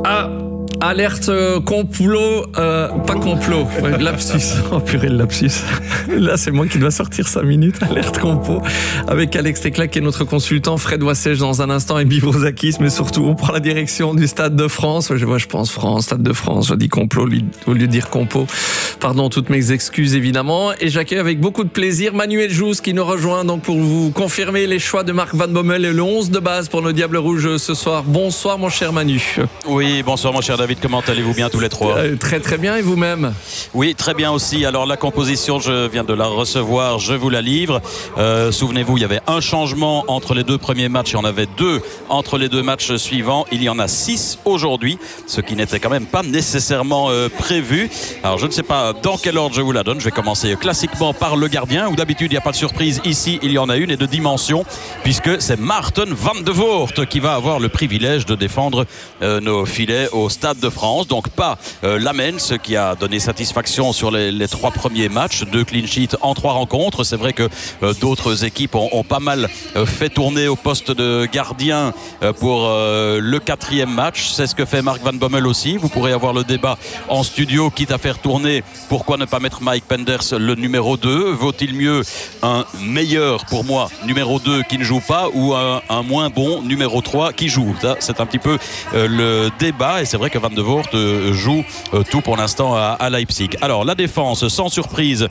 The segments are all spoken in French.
Ah, alerte complot, pas complot, lapsus. Oh purée, le lapsus. Là, c'est moi qui dois sortir 5 minutes. Alerte complot avec Alex Teclac et notre consultant Fred Wassège dans un instant et Bibrozakis, mais surtout, on prend la direction du Stade de France. Je pense France, Stade de France. Je dis complot au lieu de dire compo. Pardon, toutes mes excuses évidemment. Et j'accueille avec beaucoup de plaisir Manuel Jousse qui nous rejoint donc pour vous confirmer les choix de Marc Van Bommel et le 11 de base pour nos Diables Rouges ce soir. Bonsoir mon cher Manu. Oui, bonsoir mon cher David, comment allez-vous bien tous les trois? Très très bien, et vous-même? Oui, très bien aussi. Alors la composition, je viens de la recevoir, je vous la livre. Souvenez-vous, il y avait un changement entre les deux premiers matchs, il y en avait 2 entre les 2 matchs suivants. Il y en a 6 aujourd'hui, ce qui n'était quand même pas nécessairement prévu. Alors je ne sais pas dans quel ordre je vous la donne. Je vais commencer classiquement par le gardien, où d'habitude il n'y a pas de surprise. Ici, il y en a une et de dimension, puisque c'est Maarten van de Voort qui va avoir le privilège de défendre nos filets au Stade de France. Donc pas Lamens qui a donné satisfaction sur les 3 premiers matchs, 2 clean sheets en 3 rencontres. C'est vrai que d'autres équipes ont pas mal fait tourner au poste de gardien pour le 4e match. C'est ce que fait Marc Van Bommel aussi. Vous pourrez avoir le débat en studio, quitte à faire tourner. Pourquoi ne pas mettre Mike Penders le numéro 2? Vaut-il mieux un meilleur, pour moi, numéro 2 qui ne joue pas, ou un moins bon numéro 3 qui joue? Ça, c'est un petit peu le débat, et c'est vrai que Van de Voort joue tout pour l'instant à Leipzig. Alors la défense, sans surprise,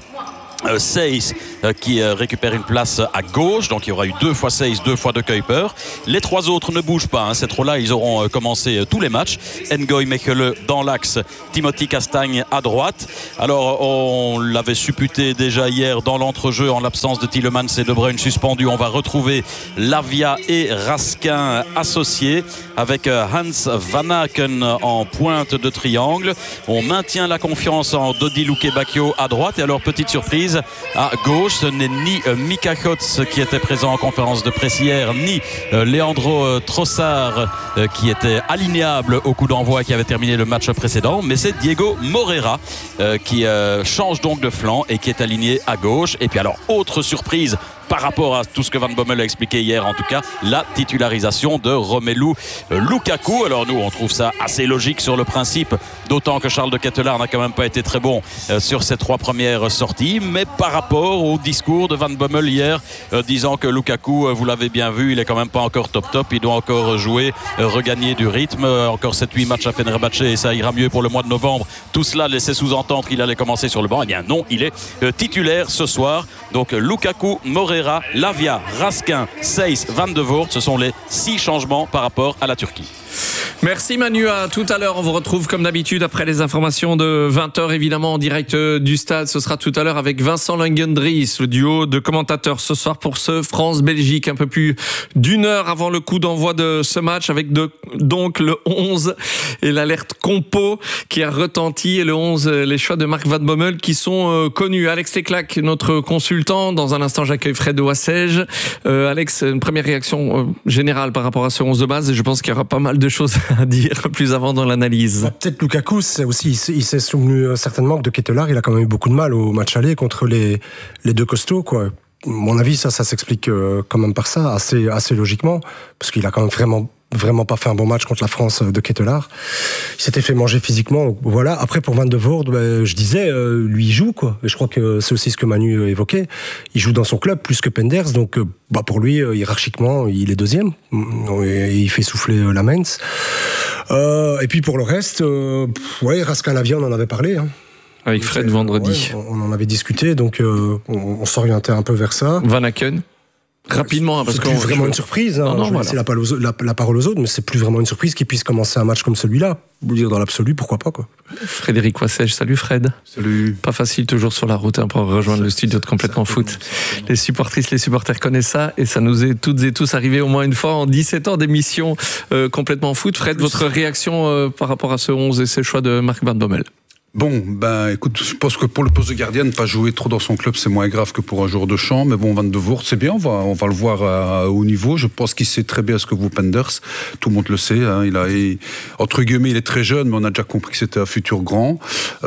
Seyss qui récupère une place à gauche, donc il y aura eu 2 fois Seyss, 2 fois De Kuiper. Les 3 autres ne bougent pas, ces 3-là ils auront commencé tous les matchs. Ngoy Mechele dans l'axe, Timothy Castagne à droite. Alors on l'avait supputé déjà hier dans l'entrejeu, en l'absence de Tielemans et De Bruyne suspendus, on va retrouver Lavia et Raskin associés, avec Hans Van Aken en pointe de triangle. On maintient la confiance en Dodi Lukebakio à droite, et alors petite surprise, à gauche, ce n'est ni Mika Kotz qui était présent en conférence de presse hier, ni Leandro Trossard qui était alignable au coup d'envoi, qui avait terminé le match précédent, mais c'est Diego Moreira qui change donc de flanc et qui est aligné à gauche. Et puis alors, autre surprise par rapport à tout ce que Van Bommel a expliqué hier, en tout cas, la titularisation de Romelu Lukaku. Alors nous, on trouve ça assez logique sur le principe, d'autant que Charles de Ketelaar n'a quand même pas été très bon sur ses 3 premières sorties, mais par rapport au discours de Van Bommel hier, disant que Lukaku, vous l'avez bien vu, il est quand même pas encore top, il doit encore jouer, regagner du rythme, encore 7-8 matchs à Fenerbahçe et ça ira mieux pour le mois de novembre. Tout cela laissait sous-entendre qu'il allait commencer sur le banc. Eh bien non, il est titulaire ce soir. Donc Lukaku, Moreira, Lavia, Raskin, Seyss, Van de Voort, ce sont les 6 changements par rapport à la Turquie. Merci Manu, à tout à l'heure. On vous retrouve comme d'habitude après les informations de 20h, évidemment en direct du stade. Ce sera tout à l'heure avec Vincent Langendries, le duo de commentateurs ce soir pour ce France-Belgique, un peu plus d'1 heure avant le coup d'envoi de ce match, avec donc le 11 et l'alerte compo qui a retenti, et le 11, les choix de Marc Van Bommel qui sont connus. Alex Teclac, notre consultant. Dans un instant, j'accueille Fred Wassège. Alex, une première réaction générale par rapport à ce 11 de base, et je pense qu'il y aura pas mal de choses à dire plus avant dans l'analyse. Peut-être Lukaku, c'est aussi, il s'est souvenu certainement que De Ketelaar, il a quand même eu beaucoup de mal au match aller contre les 2 costauds, quoi. À mon avis, ça s'explique quand même par ça, assez logiquement, parce qu'il a quand même vraiment pas fait un bon match contre la France de Ketelaar. Il s'était fait manger physiquement, voilà. Après, pour Van de Voort, je disais, lui, il joue, quoi. Et je crois que c'est aussi ce que Manu évoquait. Il joue dans son club plus que Penders, donc, pour lui, hiérarchiquement, il est 2e. Et il fait souffler Lamens. Et puis, pour le reste, Raskin Lavia, on en avait parlé, hein. Avec Fred vendredi. Ouais, on en avait discuté, donc, on s'orientait un peu vers ça. Van Aken. Rapidement, parce que c'est plus vraiment une surprise. Hein. Non, voilà. C'est la parole aux autres, mais c'est plus vraiment une surprise qu'ils puissent commencer un match comme celui-là. Vous dire dans l'absolu, pourquoi pas, quoi. Frédéric Wassège, salut Fred. Salut. Pas facile toujours sur la route pour rejoindre le studio de Complètement Foot. Les supportrices, les supporters connaissent ça, et ça nous est toutes et tous arrivé au moins une fois en 17 ans d'émission Complètement Foot. Fred, votre réaction par rapport à ce 11 et ces choix de Marc Van Bommel? Bon, écoute, je pense que pour le poste de gardien, ne pas jouer trop dans son club, c'est moins grave que pour un joueur de champ. Mais bon, Van de Voort, c'est bien, on va le voir à haut niveau. Je pense qu'il sait très bien ce que vaut Penders. Tout le monde le sait. Hein. Entre guillemets, il est très jeune, mais on a déjà compris que c'était un futur grand.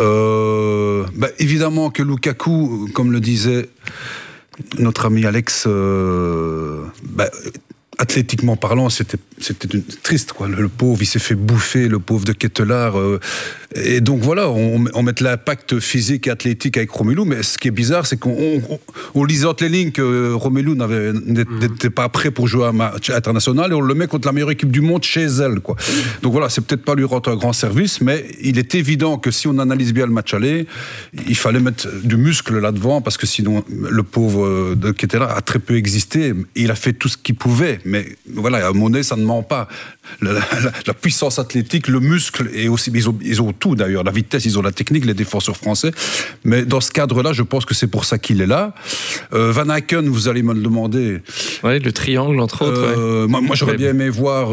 Évidemment que Lukaku, comme le disait notre ami Alex, athlétiquement parlant, c'était triste, quoi. Le pauvre, il s'est fait bouffer, le pauvre de Ketelaar. Et donc voilà, on met l'impact physique et athlétique avec Romelu, mais ce qui est bizarre, c'est qu'on lisait entre les lignes que Romelu n'était pas prêt pour jouer à un match international, et on le met contre la meilleure équipe du monde chez elle, quoi. Donc voilà, c'est peut-être pas lui rendre un grand service, mais il est évident que si on analyse bien le match aller, il fallait mettre du muscle là-devant, parce que sinon, le pauvre de Ketelaar a très peu existé. Il a fait tout ce qu'il pouvait, mais voilà, à Monet, ça ne ment pas. La puissance athlétique, le muscle, et aussi, ils ont tout d'ailleurs, la vitesse, ils ont la technique, les défenseurs français. Mais dans ce cadre-là, je pense que c'est pour ça qu'il est là. Van Aken, vous allez me le demander. Oui, le triangle, entre autres. Moi, j'aurais bien aimé voir...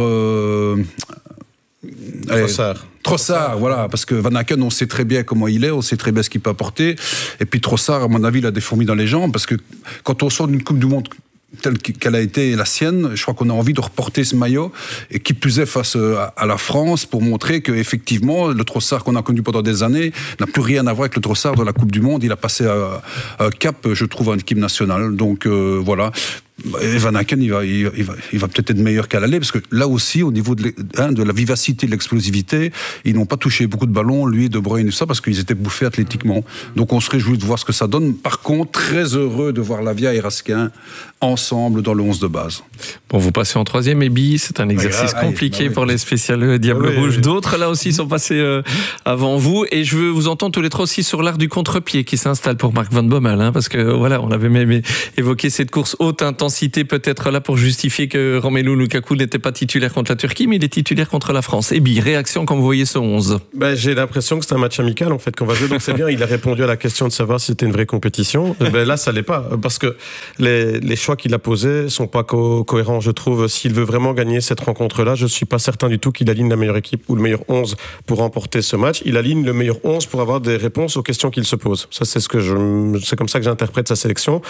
Trossard, voilà, parce que Van Aken, on sait très bien comment il est, on sait très bien ce qu'il peut apporter. Et puis Trossard, à mon avis, il a des fourmis dans les jambes, parce que quand on sort d'une Coupe du Monde telle qu'elle a été la sienne, je crois qu'on a envie de reporter ce maillot, et qui plus est face à la France, pour montrer qu'effectivement, le Trossard qu'on a connu pendant des années n'a plus rien à voir avec le Trossard de la Coupe du Monde. Il a passé un cap, je trouve, en équipe nationale. Donc voilà. Et Van Aken, il va peut-être être meilleur qu'à l'aller, parce que là aussi, au niveau de la vivacité, de l'explosivité, ils n'ont pas touché beaucoup de ballons, lui, De Bruyne et tout ça, parce qu'ils étaient bouffés athlétiquement. Donc on se réjouit de voir ce que ça donne. Par contre, très heureux de voir Lavia et Raskin ensemble dans le 11 de base. Bon, vous passez en troisième, Ebi, c'est un exercice compliqué pour les spéciales Diable Rouge. D'autres, là aussi, sont passés avant vous. Et je veux vous entendre tous les trois aussi sur l'art du contre-pied qui s'installe pour Marc Van Bommel, parce que voilà, on avait même évoqué cette course haute intensité, peut-être là pour justifier que Romelu Lukaku n'était pas titulaire contre la Turquie, mais il est titulaire contre la France. Ebi, réaction quand vous voyez ce 11? J'ai l'impression que c'est un match amical en fait qu'on va jouer, donc c'est bien. Il a répondu à la question de savoir si c'était une vraie compétition. Là, ça l'est pas, parce que les choix qu'il a posés sont pas cohérents, je trouve. S'il veut vraiment gagner cette rencontre-là, je suis pas certain du tout qu'il aligne la meilleure équipe ou le meilleur 11 pour remporter ce match. Il aligne le meilleur 11 pour avoir des réponses aux questions qu'il se pose. Ça, c'est c'est comme ça que j'interprète sa sélection.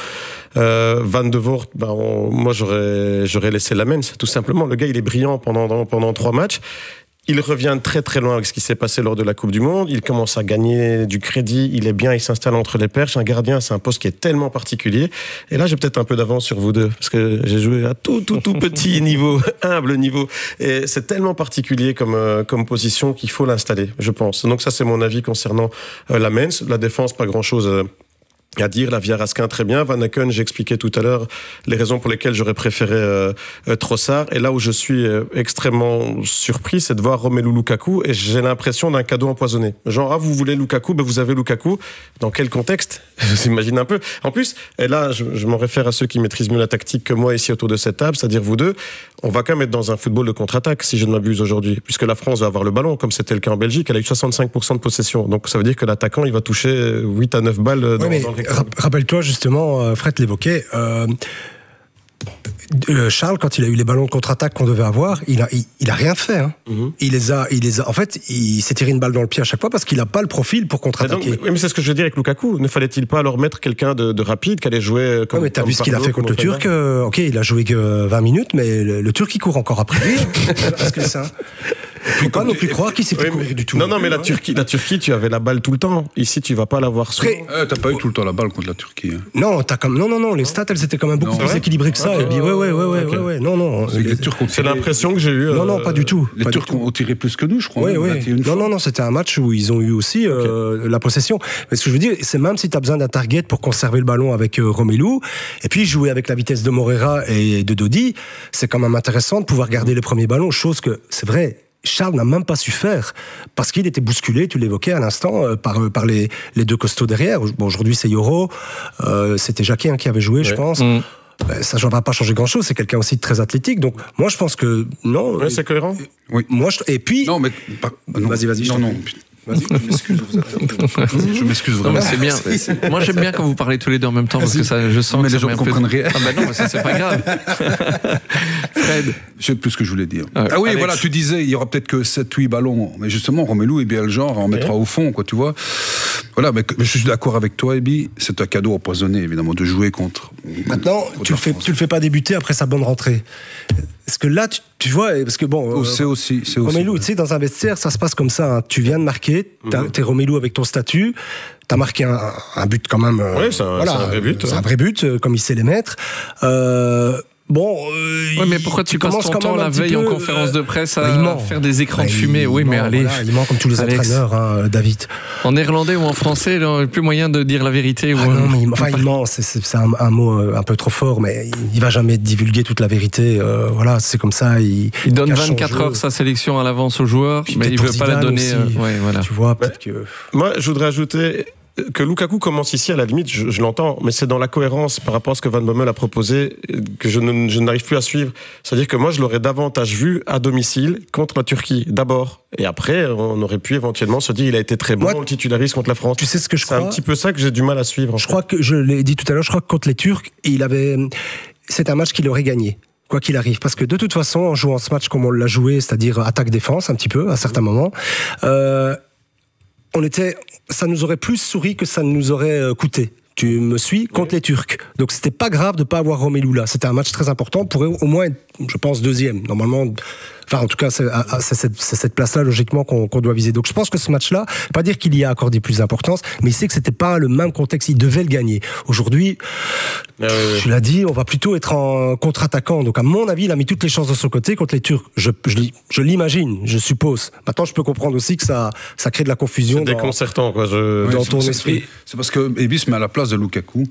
Van de Voort, moi j'aurais laissé Lamens, tout simplement. Le gars, il est brillant pendant 3 matchs. Il revient très très loin avec ce qui s'est passé lors de la Coupe du Monde. Il commence à gagner du crédit. Il est bien, il s'installe entre les perches. Un gardien, c'est un poste qui est tellement particulier. Et là, j'ai peut-être un peu d'avance sur vous deux, parce que j'ai joué à tout petit niveau, humble niveau. Et c'est tellement particulier comme position qu'il faut l'installer, je pense. Donc ça, c'est mon avis concernant Lamens. La défense, pas grand-chose à dire. Lavia, Raskin, très bien. Van Aken, j'ai expliqué tout à l'heure les raisons pour lesquelles j'aurais préféré Trossard. Et là où je suis extrêmement surpris, c'est de voir Romelu Lukaku, et j'ai l'impression d'un cadeau empoisonné. Genre, vous voulez Lukaku, vous avez Lukaku. Dans quel contexte? Vous imaginez un peu. En plus, et là, je m'en réfère à ceux qui maîtrisent mieux la tactique que moi ici autour de cette table, c'est-à-dire vous deux. On va quand même être dans un football de contre-attaque, si je ne m'abuse aujourd'hui, puisque la France va avoir le ballon, comme c'était le cas en Belgique. Elle a eu 65% de possession. Donc ça veut dire que l'attaquant, il va toucher 8 à 9 balles dans le rappelle-toi justement, Fred l'évoquait, Charles, quand il a eu les ballons de contre-attaque qu'on devait avoir, il a rien fait. Hein. Mm-hmm. Il les a. En fait, il s'est tiré une balle dans le pied à chaque fois parce qu'il n'a pas le profil pour contre-attaquer. Oui, mais c'est ce que je veux dire avec Lukaku. Ne fallait-il pas alors mettre quelqu'un de rapide qui allait jouer comme. Oui, mais t'as vu ce qu'il a fait contre le Turc. Ok, il a joué que 20 minutes, mais le Turc il court encore après lui. Parce que ça. Il ne faut pas non plus croire qu'il ne sait plus courir du tout. Non, mais la Turquie, tu avais la balle tout le temps. Ici, tu ne vas pas l'avoir souvent. T'as pas eu tout le temps la balle contre la Turquie. Hein. Non, les stats, elles étaient quand même beaucoup plus équilibrées que ça. Ouais. Non. C'est l'impression que j'ai eue. Non, pas du tout. Les Turcs ont tiré plus que nous, je crois. Oui. Non, c'était un match où ils ont eu aussi la possession. Mais ce que je veux dire, c'est même si tu as besoin d'un target pour conserver le ballon avec Romelu, et puis jouer avec la vitesse de Moreira et de Dodi, c'est quand même intéressant de pouvoir garder les premiers ballons, chose que, c'est vrai, Charles n'a même pas su faire parce qu'il était bousculé, tu l'évoquais à l'instant, par les deux costauds derrière. Bon, aujourd'hui c'est Yoro, c'était Jacquet qui avait joué, je pense. Ça ne va pas changer grand-chose, c'est quelqu'un aussi de très athlétique. Donc moi je pense que non. Oui, c'est cohérent. Oui. Et puis. Non, mais vas-y. Non. Vas-y, je m'excuse vraiment. C'est bien. Moi, j'aime bien quand vous parlez tous les deux en même temps parce que ça, je sens mais que les gens ne comprennent rien. Non, mais ça, c'est pas grave. Fred. Je sais plus ce que je voulais dire. Oui, Alex. Voilà, tu disais, il y aura peut-être que 7-8 ballons. Mais justement, Romelu est bien le genre, on mettra au fond, quoi, tu vois. Voilà, mais je suis d'accord avec toi, Ebi. C'est un cadeau empoisonné, évidemment, de jouer contre. Maintenant, tu le fais pas débuter après sa bonne rentrée. Parce que là, tu vois, parce que bon. C'est aussi. Romelu, tu sais, dans un vestiaire, ça se passe comme ça. Hein. Tu viens de marquer, t'es Romelu avec ton statut, t'as marqué un but quand même. Oui, c'est un vrai but. C'est un vrai but, comme il sait les mettre. Bon, oui, mais pourquoi tu passes ton temps la veille en conférence de presse à faire des écrans de fumée? Oui, mais allez. Voilà, il ment comme tous les entraîneurs, hein, David. En néerlandais ou en français, il n'y a plus moyen de dire la vérité. Non, mais il ment, c'est un mot un peu trop fort, mais il va jamais divulguer toute la vérité. Voilà, c'est comme ça. Il donne 24 heures sa sélection à l'avance aux joueurs, mais il ne veut pas la donner. Voilà. Tu vois, peut-être que. Moi, je voudrais ajouter que Lukaku commence ici, à la limite, je l'entends, mais c'est dans la cohérence par rapport à ce que Van Bommel a proposé que je n'arrive plus à suivre. C'est-à-dire que moi, je l'aurais davantage vu à domicile contre la Turquie, d'abord. Et après, on aurait pu éventuellement se dire il a été très bon, on le titularise contre la France. Tu sais ce que je crois ? C'est un petit peu ça que j'ai du mal à suivre. Je crois que, je l'ai dit tout à l'heure, je crois que contre les Turcs, c'est un match qu'il aurait gagné. Quoi qu'il arrive. Parce que de toute façon, en jouant ce match comme on l'a joué, c'est-à-dire attaque-défense un petit peu, à certains moments, ça nous aurait plus souri que ça nous aurait coûté. Tu me suis contre les Turcs. Donc c'était pas grave de pas avoir Romelu là. C'était un match très important. On pourrait au moins être, je pense, deuxième. Normalement, enfin en tout cas, c'est cette place-là logiquement qu'on doit viser. Donc je pense que ce match-là, pas dire qu'il y a accordé plus d'importance, mais il sait que c'était pas le même contexte. Il devait le gagner. Aujourd'hui, je l'ai dit, on va plutôt être en contre-attaquant. Donc à mon avis, il a mis toutes les chances de son côté contre les Turcs. Je l'imagine, je suppose. Maintenant, je peux comprendre aussi que ça crée de la confusion. C'est déconcertant, quoi. Dans ton esprit. C'est parce que Ebi se met à la place de Lukaku.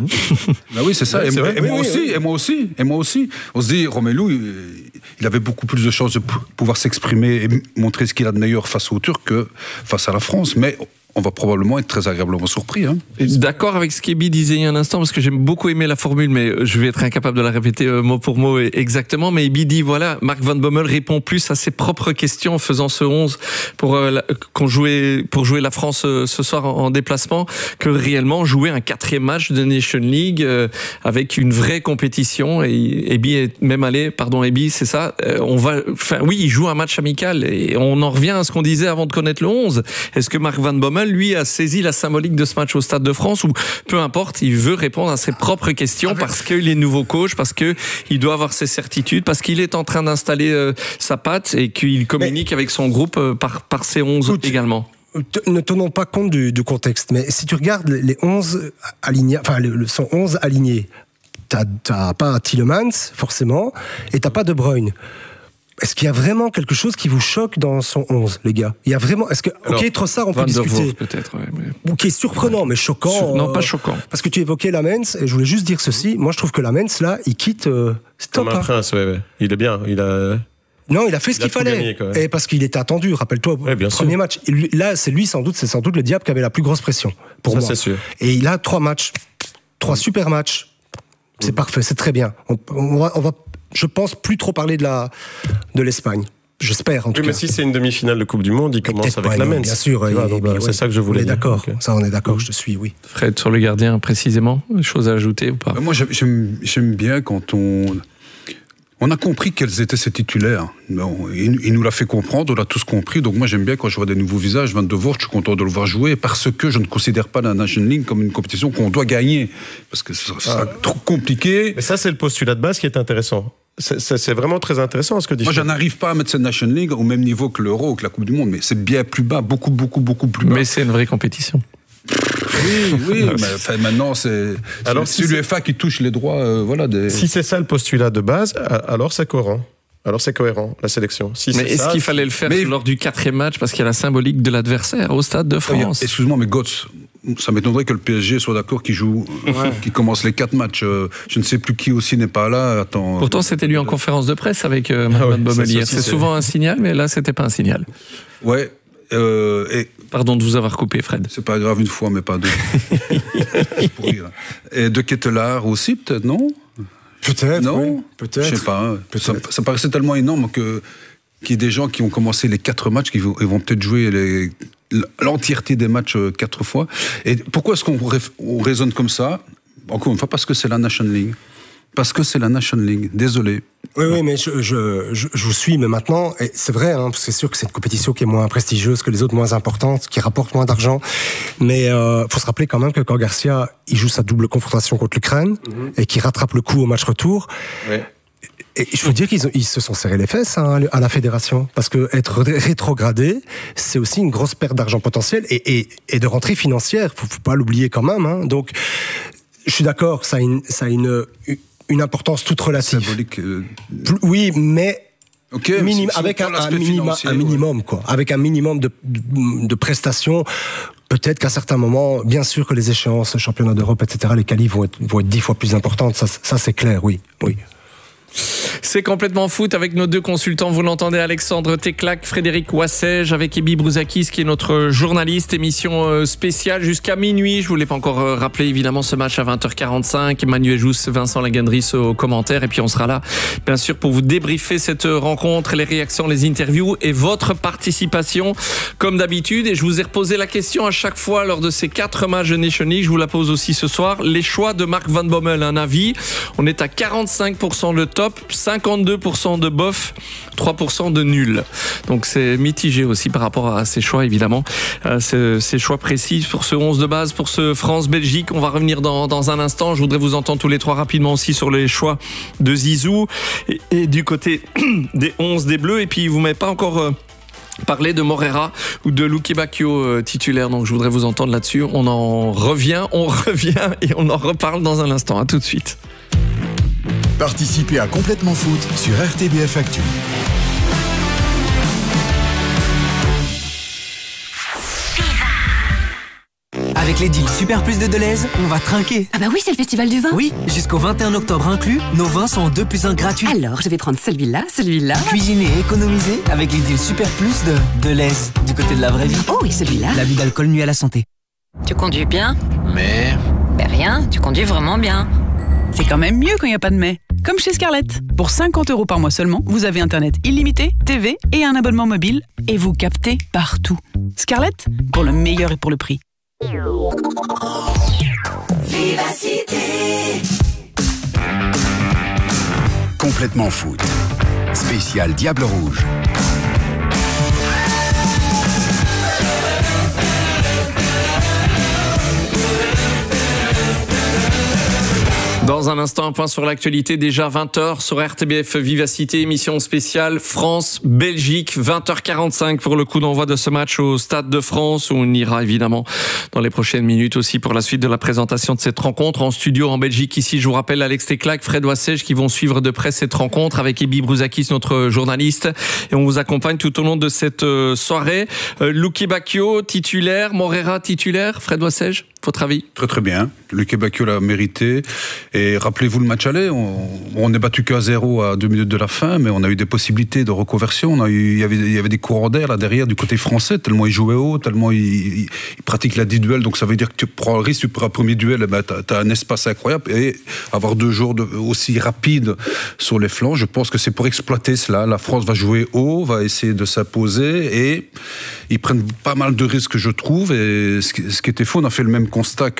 Ben oui, c'est ça. Et moi aussi. On se dit, Romelu, il avait beaucoup plus de chances de pouvoir s'exprimer et montrer ce qu'il a de meilleur face aux Turcs que face à la France. Mais on va probablement être très agréablement surpris. Hein. D'accord avec ce qu'Ebi disait il y a un instant, parce que j'ai beaucoup aimé la formule, mais je vais être incapable de la répéter mot pour mot exactement. Mais Ebi dit, voilà, Mark Van Bommel répond plus à ses propres questions en faisant ce 11 pour jouer la France ce soir en déplacement, que réellement jouer un 4e match de Nation League avec une vraie compétition. Et Ebi est même allé, Ebi, c'est ça, oui, il joue un match amical et on en revient à ce qu'on disait avant de connaître le 11. Est-ce que Mark Van Bommel, lui, a saisi la symbolique de ce match au Stade de France, ou peu importe, il veut répondre à ses propres questions parce qu'il est nouveau coach, parce qu'il doit avoir ses certitudes, parce qu'il est en train d'installer sa patte et qu'il communique avec son groupe par ses 11 également. Ne tenons pas compte du contexte, mais si tu regardes les 11 alignés, son 11 alignés, t'as pas Tielemans, forcément, et t'as pas De Bruyne. Est-ce qu'il y a vraiment quelque chose qui vous choque dans son 11, les gars ? Il y a vraiment. Est-ce que. Ok, Trossard, on peut discuter. Peut-être, Ou qui est surprenant, mais choquant. Non, pas choquant. Parce que tu évoquais Lamens, et je voulais juste dire ceci. Moi, je trouve que Lamens, là, il quitte. Stop. Comme un prince, ouais. Il est bien. Non, il a fait ce qu'il fallait. Gagné, et parce qu'il était attendu, rappelle-toi, premier match. Là, c'est sans doute le diable qui avait la plus grosse pression. Pour moi. C'est sûr. Et il a 3 matchs. 3 super matchs. C'est parfait, c'est très bien. On va je pense plus trop parler de l'Espagne. J'espère, en tout cas. Mais si c'est une demi-finale de Coupe du Monde, il commence avec Lamens. Bien sûr. C'est ça que je voulais dire. D'accord. Okay. Ça, on est d'accord, je te suis, oui. Fred, sur le gardien, précisément, des choses à ajouter ou pas ? Moi, j'aime bien quand on a compris quels étaient ses titulaires. Il nous l'a fait comprendre, on a tous compris. Donc moi, j'aime bien quand je vois des nouveaux visages. Van de Voort, je suis content de le voir jouer parce que je ne considère pas la Nation League comme une compétition qu'on doit gagner. Parce que ce sera trop compliqué. Mais ça, c'est le postulat de base qui est intéressant. C'est vraiment très intéressant ce que dit. Moi, je n'arrive pas à mettre cette Nation League au même niveau que l'Euro, que la Coupe du Monde. Mais c'est bien plus bas, beaucoup plus bas. Mais c'est une vraie compétition. Oui, mais maintenant c'est l'UEFA qui touche les droits. Si c'est ça le postulat de base, alors c'est cohérent. La sélection. Mais est-ce qu'il fallait le faire lors du 4e match parce qu'il y a la symbolique de l'adversaire au Stade de France ? Excuse-moi, mais Götze, ça m'étonnerait que le PSG soit d'accord qu'il joue, qu'il commence les 4 matchs. Je ne sais plus qui aussi n'est pas là. Pourtant, c'était lui en conférence de presse avec Van Bommel hier. C'est souvent un signal, mais là, c'était pas un signal. Ouais. Pardon de vous avoir coupé, Fred. C'est pas grave, une fois, mais pas deux. Et De Ketelaar aussi, peut-être, non ? Peut-être, non, oui, peut-être. Je sais pas. Ça paraissait tellement énorme qu'il y ait des gens qui ont commencé les 4 matchs, qui vont peut-être jouer l'entièreté des matchs 4 fois. Et pourquoi est-ce qu'on raisonne comme ça ? Encore une fois, parce que c'est la Nation League. Parce que c'est la Nation League. Désolé. Oui, mais je vous suis, mais maintenant, et c'est vrai, parce que c'est sûr que c'est une compétition qui est moins prestigieuse que les autres, moins importante, qui rapporte moins d'argent. Mais faut se rappeler quand même que quand Garcia, il joue sa double confrontation contre l'Ukraine et qu'il rattrape le coup au match retour. Ouais. Et je veux dire qu'ils se sont serrés les fesses à la fédération, parce que être rétrogradé, c'est aussi une grosse perte d'argent potentielle et de rentrée financière. Faut pas l'oublier quand même. Donc, je suis d'accord, ça a une importance toute relative. Symbolique. Oui, mais Okay, avec un minimum, quoi. Avec un minimum de prestations. Peut-être qu'à certains moments, bien sûr que les échéances, le championnat d'Europe, etc., les qualifs vont être 10 fois plus importantes. Ça c'est clair, oui. C'est complètement foot avec nos deux consultants. Vous l'entendez, Alexandre Teclac, Frédéric Wassège, avec Ebi Brouzakis qui est notre journaliste. Émission spéciale jusqu'à minuit. Je voulais pas encore rappeler évidemment ce match à 20h45. Emmanuel Jousse, Vincent Lagendries aux commentaires. Et puis on sera là, bien sûr, pour vous débriefer cette rencontre, les réactions, les interviews et votre participation comme d'habitude. Et je vous ai reposé la question à chaque fois lors de ces 4 matchs de Nation League. Je vous la pose aussi ce soir. Les choix de Mark Van Bommel, un avis. On est à 45% de top, 52% de bof, 3% de nul. Donc c'est mitigé aussi par rapport à ces choix, évidemment. Ces choix précis pour ce 11 de base, pour ce France-Belgique. On va revenir dans un instant. Je voudrais vous entendre tous les trois rapidement aussi sur les choix de Zizou et du côté des 11 des Bleus. Et puis vous m'avez pas encore parler de Moreira ou de Luque Bacchio titulaire, donc je voudrais vous entendre là-dessus. On revient et on en reparle dans un instant. À tout de suite. Participez à Complètement Foot sur RTBF Actu. Avec les deals Super Plus de Deleuze, on va trinquer. Ah bah oui, c'est le festival du vin. Oui, jusqu'au 21 octobre inclus, nos vins sont en 2 plus 1 gratuits. Alors, je vais prendre celui-là. Cuisiner et économiser avec les deals Super Plus de Deleuze, du côté de la vraie vie. Oh, et celui-là. L'abus d'alcool nuit à la santé. Tu conduis bien? Mais... Ben rien, tu conduis vraiment bien. C'est quand même mieux quand il n'y a pas de mais. Comme chez Scarlett. Pour 50 € par mois seulement, vous avez Internet illimité, TV et un abonnement mobile. Et vous captez partout. Scarlett, pour le meilleur et pour le prix. Vivacité. Complètement Foot. Spécial Diable Rouge. Dans un instant, un point sur l'actualité, déjà 20h sur RTBF Vivacité, émission spéciale France-Belgique, 20h45 pour le coup d'envoi de ce match au Stade de France, où on ira évidemment dans les prochaines minutes aussi pour la suite de la présentation de cette rencontre. En studio en Belgique, ici, je vous rappelle, Alex Teclac, Fred Wassège qui vont suivre de près cette rencontre avec Ebi Brouzakis, notre journaliste, et on vous accompagne tout au long de cette soirée. Luque Bacchio, titulaire, Moreira, titulaire, Fred Wassège, votre avis? Très très bien. Luque Bacchio l'a mérité. Et rappelez-vous le match aller, on n'est battu qu'à 0 à 2 minutes de la fin, mais on a eu des possibilités de reconversion. Il y avait des courants d'air là derrière du côté français, tellement il jouait haut, tellement il pratique la 10 duels. Donc ça veut dire que tu prends le risque, tu prends un premier duel, tu as un espace incroyable. Et avoir 2 jours aussi rapides sur les flancs, je pense que c'est pour exploiter cela. La France va jouer haut, va essayer de s'imposer et ils prennent pas mal de risques, je trouve. Et ce qui était faux, on a fait le même constat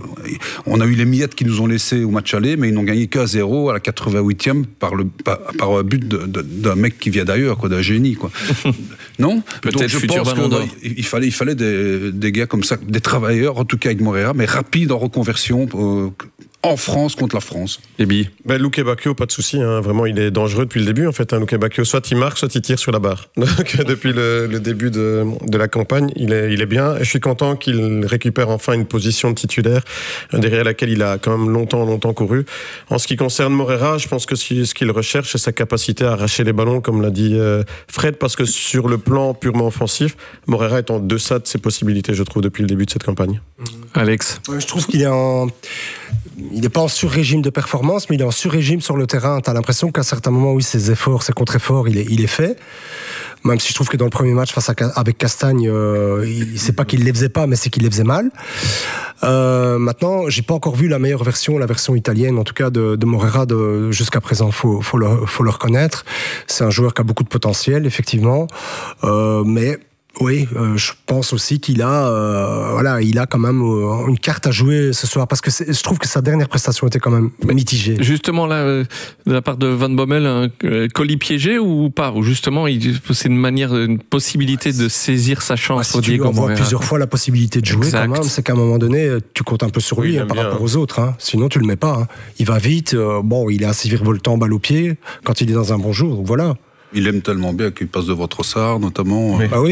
on a eu les miettes qui nous ont laissés au match aller, mais ils n'ont gagné qu'à 0 à la 88e par un but d'un mec qui vient d'ailleurs, quoi, d'un génie, quoi. Non? Peut-être. Donc, je pense qu'il fallait des gars comme ça, des travailleurs, en tout cas avec Moreira, mais rapides en reconversion en France contre la France. Ebi. Luque Bacchio, pas de souci, hein. Vraiment, il est dangereux depuis le début, en fait. Luque Bacchio, soit il marque, soit il tire sur la barre. Donc, depuis le début de la campagne, il est bien. Et je suis content qu'il récupère enfin une position de titulaire, derrière laquelle il a quand même longtemps couru. En ce qui concerne Moreira, je pense que ce qu'il recherche, c'est sa capacité à arracher les ballons, comme l'a dit Fred, parce que sur le plan purement offensif, Moreira est en deçà de ses possibilités, je trouve, depuis le début de cette campagne. Alex. Je trouve qu'il est il n'est pas en sur-régime de performance, mais il est en sur-régime sur le terrain. Tu as l'impression qu'à certains moments, oui, ses efforts, ses contre-efforts, il est fait. Même si je trouve que dans le premier match avec Castagne, c'est pas qu'il les faisait pas, mais c'est qu'il les faisait mal. Maintenant, j'ai pas encore vu la meilleure version, la version italienne, en tout cas de Moreira jusqu'à présent. Faut le reconnaître. C'est un joueur qui a beaucoup de potentiel, effectivement, mais oui, je pense aussi qu'il a, il a quand même une carte à jouer ce soir, parce que je trouve que sa dernière prestation était quand même mitigée. Justement, là, de la part de Van Bommel, un colis piégé ou pas? Ou justement, c'est une possibilité de saisir sa chance pour Diego Moreira. Si tu lui envoies plusieurs fois la possibilité de jouer, quand même, c'est qu'à un moment donné, tu comptes un peu sur lui par rapport aux autres. Hein. Sinon, tu le mets pas. Hein. Il va vite. Il est assez virevoltant, balle au pied, quand il est dans un bon jour. Voilà. Il aime tellement bien qu'il passe devant Trossard, notamment. Oui. Ah oui.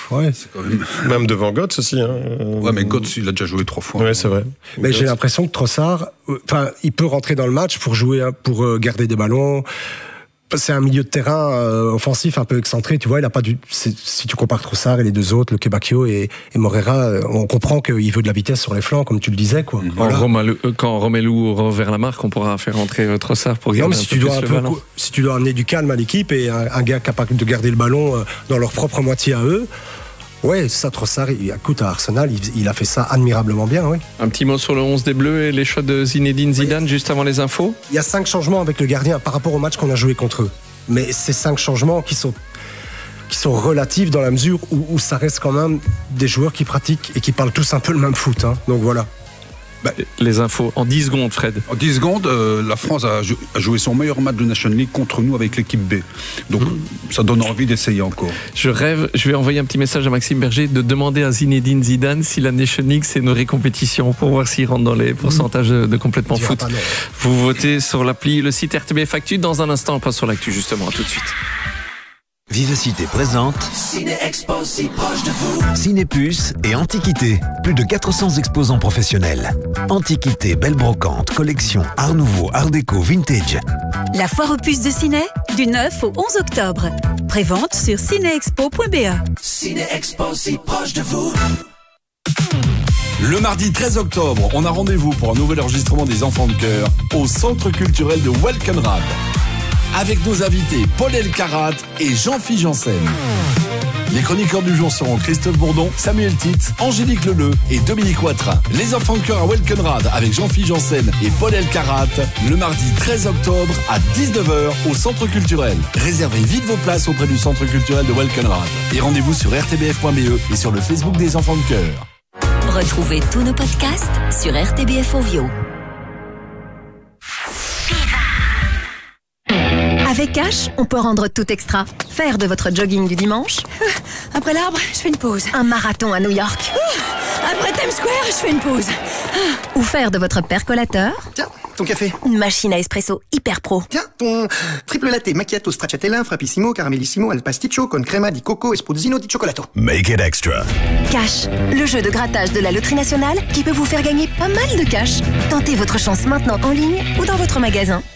Ouais. C'est quand même... Même devant Götze aussi. Hein. Ouais, mais Götze, il a déjà joué 3 fois. Ouais, c'est vrai. Mais j'ai l'impression que Trossard, il peut rentrer dans le match pour jouer, pour garder des ballons. C'est un milieu de terrain offensif un peu excentré, tu vois. Il a pas si tu compares Trossard et les deux autres, le Kebakio et Moreira, on comprend qu'il veut de la vitesse sur les flancs, comme tu le disais, quoi. Voilà. Quand Romelu aura ouvert la marque, on pourra faire rentrer Trossard pour garder si tu dois amener du calme à l'équipe et un gars capable de garder le ballon dans leur propre moitié à eux. Ouais, ça, Trossard, écoute, à Arsenal, il a fait ça admirablement bien, oui. Un petit mot sur le 11 des Bleus et les choix de Zinedine Zidane juste avant les infos. Il y a 5 changements avec le gardien par rapport au match qu'on a joué contre eux. Mais ces 5 changements qui sont relatifs dans la mesure où ça reste quand même des joueurs qui pratiquent et qui parlent tous un peu le même foot. Hein. Donc voilà. Les infos en 10 secondes, Fred. En 10 secondes, la France a joué son meilleur match de National League contre nous avec l'équipe B. Donc ça donne envie d'essayer encore. Je vais envoyer un petit message à Maxime Berger de demander à Zinedine Zidane si la National League c'est une vraie compétition pour voir s'il rentre dans les pourcentages de complètement foot. Vous votez sur l'appli, le site RTBF Actu. Dans un instant, on passe sur l'actu justement. À tout de suite. Vivacité présente Ciné Expo si proche de vous. Cinépuce et Antiquité. Plus de 400 exposants professionnels. Antiquité, belle brocante, collection, art nouveau, art déco, vintage. La foire aux puces de Ciné, du 9 au 11 octobre. Prévente sur cinéexpo.be. Ciné Expo si proche de vous. Le mardi 13 octobre, on a rendez-vous pour un nouvel enregistrement des Enfants de Cœur au Centre culturel de Welkenrad. Avec nos invités Paul Elkarat et Jean-Philippe Janssen. Les chroniqueurs du jour seront Christophe Bourdon, Samuel Titz, Angélique Leleu et Dominique Watrin. Les Enfants de Cœur à Welkenrad avec Jean-Philippe Janssen et Paul Elkarat le mardi 13 octobre à 19h au Centre culturel. Réservez vite vos places auprès du Centre culturel de Welkenrad. Et rendez-vous sur rtbf.be et sur le Facebook des Enfants de Cœur. Retrouvez tous nos podcasts sur RTBF Ovio. Avec Cash, on peut rendre tout extra. Faire de votre jogging du dimanche. Après l'arbre, je fais une pause. Un marathon à New York. Après Times Square, je fais une pause. Ou faire de votre percolateur. Tiens, ton café. Une machine à espresso hyper pro. Tiens, ton triple latte, macchiato, stracciatella, frappissimo, caramellissimo, al pasticcio, con crema di coco e spruzzino di cioccolato. Make it extra. Cash, le jeu de grattage de la Loterie Nationale qui peut vous faire gagner pas mal de cash. Tentez votre chance maintenant en ligne ou dans votre magasin.